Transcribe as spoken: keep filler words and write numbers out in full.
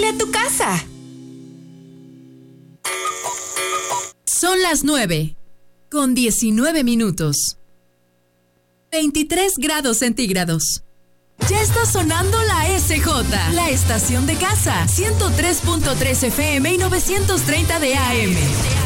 Huele a tu casa. Son las nueve, con diecinueve minutos. veintitrés grados centígrados. Ya está sonando la S J, la estación de casa. ciento tres punto tres F M y novecientos treinta de A M.